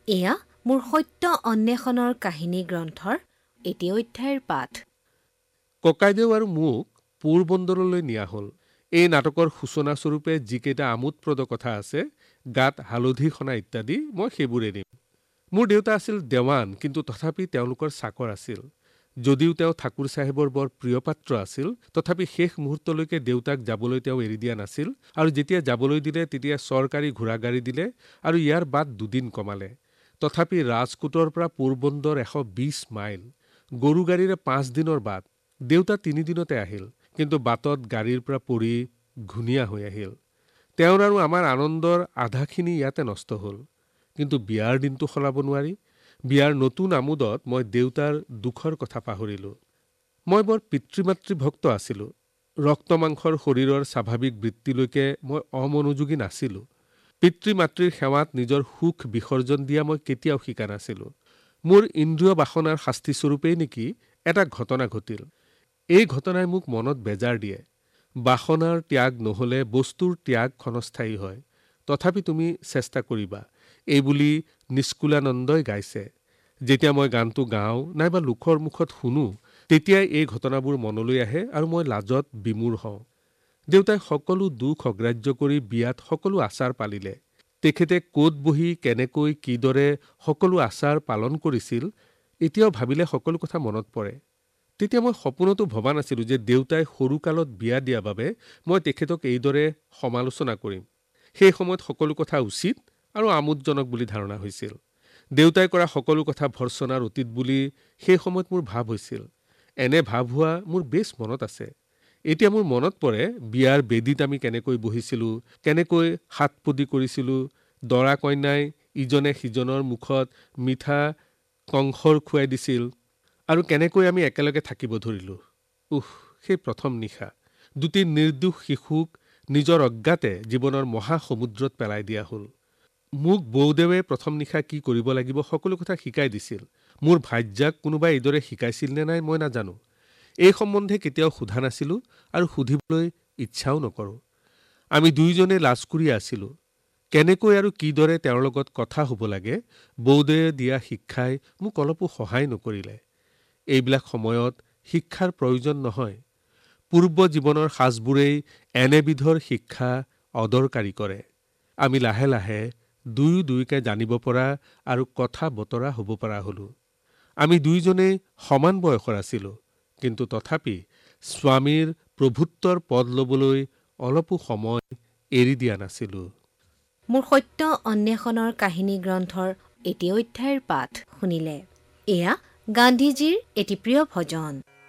এয়া মোৰ সত্য অন্বেষণৰ কাহিনী গ্ৰন্থৰ এটি অধ্যায়ৰ পাঠ। ককাইদেউ আৰু মোক পোৰবন্দৰলৈ নিয়া হ'ল। এই নাটকৰ সূচনাস্বৰূপে যিকেইটা আমোদপ্ৰদ কথা আছে, গাত হালধি সনা ইত্যাদি, মই সেইবোৰ এৰিম। মোৰ দেউতা আছিল দেৱান, কিন্তু তথাপি তেওঁলোকৰ চাকৰ আছিল। যদিও তেওঁ ঠাকুৰ চাহেবৰ বৰ প্ৰিয় পাত্ৰ আছিল, তথাপি শেষ মুহূৰ্তলৈকে দেউতাক যাবলৈ তেওঁ এৰি দিয়া নাছিল, আৰু যেতিয়া যাবলৈ দিলে তেতিয়া চৰকাৰী ঘোঁৰাগাড়ী দিলে আৰু ইয়াৰ বাট 2 দিন কমালে। তথাপি ৰাজকোটৰ পৰা পোৰবন্দৰ 120 মাইল, গৰু গাড়ীৰে 5 দিনৰ বাট। দেউতা 3 দিনতে আহিল, কিন্তু বাটত গাড়ীৰ পৰা পৰি ঘূণীয়া হৈ আহিল। তেওঁৰ আৰু আমাৰ আনন্দৰ আধাখিনি ইয়াতে নষ্ট হ'ল। কিন্তু বিয়াৰ দিনটো সলাব নোৱাৰি। বিয়াৰ নতুন আমোদত মই দেউতাৰ দুখৰ কথা পাহৰিলোঁ। মই বৰ পিতৃ-মাতৃভক্ত আছিলোঁ। ৰক্ত-মাংসৰ শৰীৰৰ স্বাভাৱিক বৃত্তিলৈকে মই অমনোযোগী নাছিলোঁ। পিতৃ-মাতৃৰ সেৱাত নিজৰ সুখ বিসৰ্জন দিয়া মই কেতিয়াও শিকা নাছিলোঁ। মোৰ ইন্দ্ৰিয় বাসনাৰ শাস্তিস্বৰূপেই নেকি এটা ঘটনা ঘটিল। এই ঘটনাই মোক মনত বেজাৰ দিয়ে। বাসনাৰ ত্যাগ নহ'লে বস্তুৰ ত্যাগ ক্ষণস্থায়ী হয়। তথাপি তুমি চেষ্টা কৰিবা, এইবুলি নিষ্কুলানন্দই গাইছে। যেতিয়া মই গানটো গাওঁ নাইবা লোকৰ মুখত শুনো, তেতিয়াই এই ঘটনাবোৰ মনলৈ আহে আৰু মই লাজত বিমূৰ হওঁ। দেউতাই সকলো দুখ অগ্ৰাহ্য কৰি বিয়াত সকলো আচাৰ পালিলে। তেখেতে ক'ত বহি কেনেকৈ কিদৰে সকলো আচাৰ পালন কৰিছিল, এতিয়াও ভাবিলে সকলো কথা মনত পৰে। তেতিয়া মই সপোনতো ভবা নাছিলোঁ যে দেউতাই সৰুকালত বিয়া দিয়া বাবে মই তেখেতক এইদৰে সমালোচনা কৰিম। সেই সময়ত সকলো কথা উচিত আৰু আমোদজনক বুলি ধাৰণা হৈছিল। দেউতাই কৰা সকলো কথা ভৰ্ৎসনাৰ অতীত বুলি সেই সময়ত মোৰ ভাৱ হৈছিল। এনে ভাৱ হোৱা মোৰ বেছ মনত আছে। এতিয়া মোৰ মনত পৰে বিয়াৰ বেদীত আমি কেনেকৈ বহিছিলোঁ, কেনেকৈ সাতপদী কৰিছিলোঁ, দৰা কন্যাই ইজনে সিজনৰ মুখত মিঠা কংসৰ খুৱাই দিছিল, আৰু কেনেকৈ আমি একেলগে থাকিব ধৰিলোঁ। সেই প্ৰথম নিশা 2টি নিৰ্দোষ শিশুক নিজৰ অজ্ঞাতে জীৱনৰ মহাসমুদ্ৰত পেলাই দিয়া হ'ল। মোক বৌদেৱে প্ৰথম নিশা কি কৰিব লাগিব সকলো কথা শিকাই দিছিল। মোৰ ভাৰ্যাক কোনোবাই এইদৰে শিকাইছিল নে নাই মই নাজানো। এই সম্বন্ধে কেতিয়াও সোধা নাছিলোঁ আৰু সুধিবলৈ ইচ্ছাও নকৰোঁ। আমি দুয়োজনে লাজ কৰি আছিলোঁ। কেনেকৈ আৰু কিদৰে তেওঁৰ লগত কথা হ'ব লাগে, বৌদেৱে দিয়া শিক্ষাই মোক অলপো সহায় নকৰিলে। এইবিলাক সময়ত শিক্ষাৰ প্ৰয়োজন নহয়। পূৰ্ব জীৱনৰ সাজবোৰেই এনেবিধৰ শিক্ষা অদৰকাৰী কৰে। আমি লাহে লাহে দুয়োকে জানিব পৰা আৰু কথা বতৰা হ'ব পৰা হ'লোঁ। আমি দুয়োজনেই সমান বয়সৰ আছিলোঁ, কিন্তু তথাপি স্বামীৰ প্ৰভুত্বৰ পদ ল'বলৈ অলপো সময় এৰি দিয়া নাছিলোঁ। মোৰ সত্য অন্বেষণৰ কাহিনী গ্ৰন্থৰ এটি অধ্যায়ৰ পাঠ শুনিলে। এয়া গান্ধীজীৰ এটি প্ৰিয় ভজন।